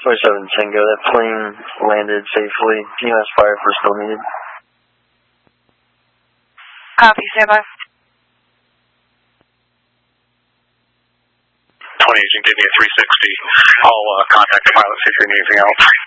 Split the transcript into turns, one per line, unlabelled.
27 Tango, that plane landed safely. TMS fire for still needed.
Copy, stand by.
20 agent, give me a 360. I'll contact the pilot, see if you need anything else.